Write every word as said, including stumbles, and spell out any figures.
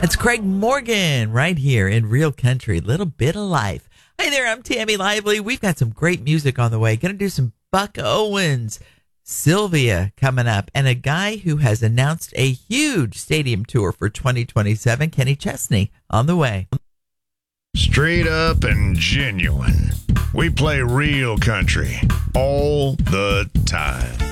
That's Craig Morgan right here in Real Country, Little Bit of Life. Hey there, I'm Tammy Lively. We've got some great music on the way. Going to do some Buck Owens, Sylvia coming up, and a guy who has announced a huge stadium tour for twenty twenty-seven, Kenny Chesney, on the way. Straight up and genuine. We play real country all the time.